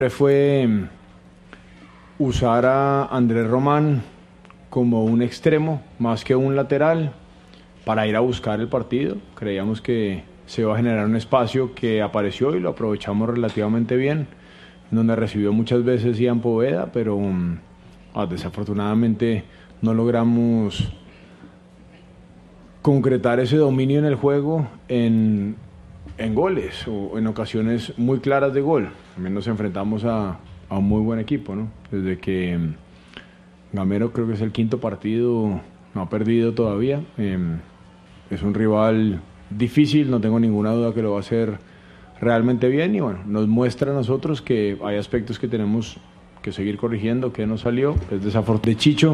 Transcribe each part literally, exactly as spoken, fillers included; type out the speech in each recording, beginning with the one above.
fue usar a Andrés Román como un extremo más que un lateral para ir a buscar el partido. Creíamos que se iba a generar un espacio que apareció y lo aprovechamos relativamente bien, donde recibió muchas veces Ian Poveda, pero um, ah, desafortunadamente no logramos concretar ese dominio en el juego en, en goles o en ocasiones muy claras de gol. También nos enfrentamos a, a un muy buen equipo, ¿no? Desde que um, Gamero creo que es el quinto partido, no ha perdido todavía. Eh, es un rival difícil, no tengo ninguna duda que lo va a hacer realmente bien y bueno, nos muestra a nosotros que hay aspectos que tenemos que seguir corrigiendo, que no salió, es desafortunado de Chicho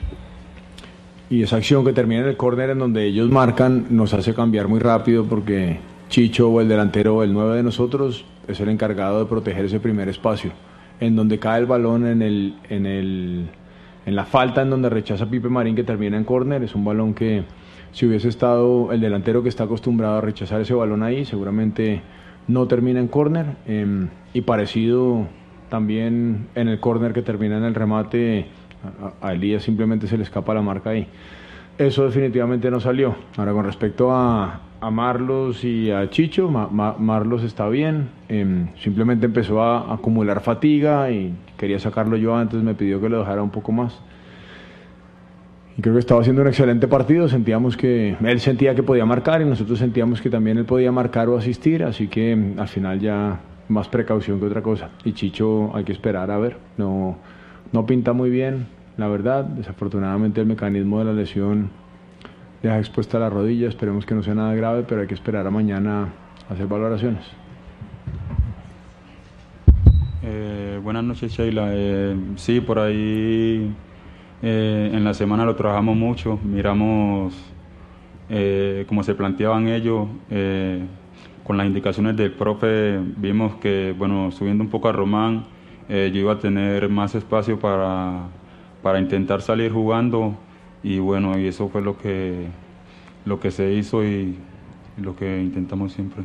y esa acción que termina en el córner en donde ellos marcan nos hace cambiar muy rápido porque Chicho o el delantero o el nueve de nosotros es el encargado de proteger ese primer espacio, en donde cae el balón en el, en el, en la falta en donde rechaza Pipe Marín que termina en córner, es un balón que si hubiese estado el delantero que está acostumbrado a rechazar ese balón ahí, seguramente no termina en córner. Eh, y parecido también en el córner que termina en el remate, a, a Elías simplemente se le escapa la marca ahí. Eso definitivamente no salió. Ahora con respecto a, a Marlos y a Chicho, Ma, Ma, Marlos está bien, eh, simplemente empezó a, a acumular fatiga y quería sacarlo yo antes, me pidió que lo dejara un poco más. Y creo que estaba haciendo un excelente partido, sentíamos que él sentía que podía marcar y nosotros sentíamos que también él podía marcar o asistir, así que al final ya más precaución que otra cosa. Y Chicho hay que esperar a ver, no, no pinta muy bien, la verdad, desafortunadamente el mecanismo de la lesión deja expuesta la rodilla, esperemos que no sea nada grave, pero hay que esperar a mañana a hacer valoraciones. Eh, buenas noches, Sheila. Eh, sí, por ahí... Eh, en la semana lo trabajamos mucho, miramos eh, cómo se planteaban ellos, eh, con las indicaciones del profe vimos que, bueno, subiendo un poco a Román, eh, yo iba a tener más espacio para, para intentar salir jugando y bueno, y eso fue lo que, lo que se hizo y, y lo que intentamos siempre.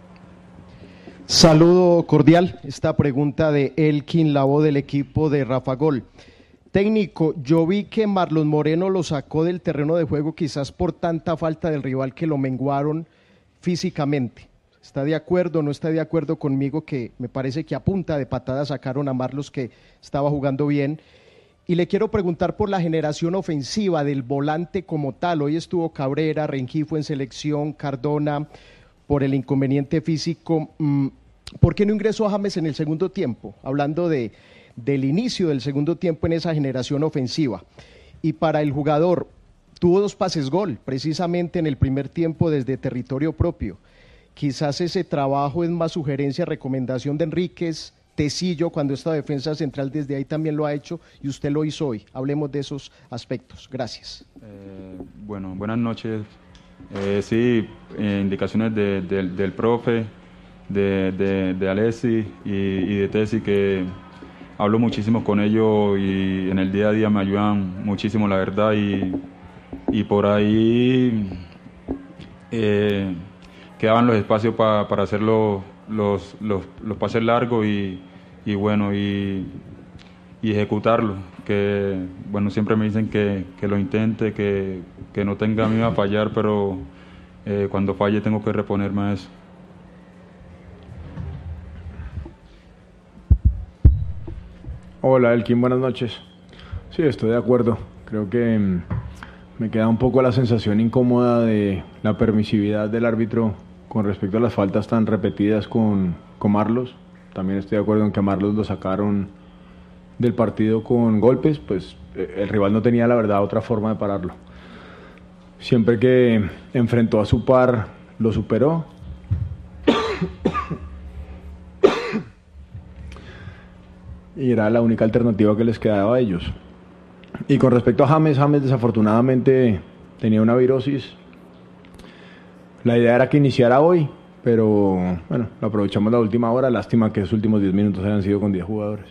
Saludo cordial, esta pregunta de Elkin Lavo del equipo de Rafa Gol. Técnico, yo vi que Marlon Moreno lo sacó del terreno de juego quizás por tanta falta del rival que lo menguaron físicamente. ¿Está de acuerdo o no está de acuerdo conmigo que me parece que a punta de patada sacaron a Marlos que estaba jugando bien? Y le quiero preguntar por la generación ofensiva del volante como tal. Hoy estuvo Cabrera, Rengifo en selección, Cardona por el inconveniente físico. ¿Por qué no ingresó a James en el segundo tiempo? Hablando de... del inicio del segundo tiempo en esa generación ofensiva. Y para el jugador, tuvo dos pases gol, precisamente en el primer tiempo desde territorio propio. Quizás ese trabajo es más sugerencia, recomendación de Enríquez, Tecillo, cuando esta defensa central desde ahí también lo ha hecho, y usted lo hizo hoy. Hablemos de esos aspectos. Gracias. Eh, bueno, buenas noches. Eh, sí, eh, indicaciones de, de, del profe, de, de, de Alessi y, y de Tesi que... hablo muchísimo con ellos y en el día a día me ayudan muchísimo, la verdad, y, y por ahí eh, quedaban los espacios pa, para hacer los, los, los, los pases largos y, y bueno, y, y ejecutarlo, que bueno, siempre me dicen que, que lo intente, que, que no tenga miedo a fallar, pero eh, cuando falle tengo que reponerme a eso. Hola Elkin, buenas noches. Sí, estoy de acuerdo. Creo que mmm, me queda un poco la sensación incómoda de la permisividad del árbitro con respecto a las faltas tan repetidas con, con Marlos. También estoy de acuerdo en que a Marlos lo sacaron del partido con golpes, pues el rival no tenía la verdad otra forma de pararlo. Siempre que enfrentó a su par, lo superó. Y era la única alternativa que les quedaba a ellos. Y con respecto a James, James desafortunadamente tenía una virosis. La idea era que iniciara hoy, pero bueno, lo aprovechamos la última hora. Lástima que esos últimos diez minutos hayan sido con diez jugadores.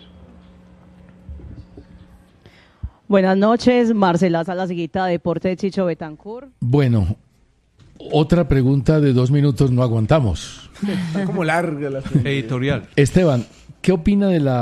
Buenas noches, Marcela Salaciguita, Deporte de Chicho Betancourt. Bueno, otra pregunta de dos minutos no aguantamos. Está como larga la editorial. Esteban, ¿qué opina de la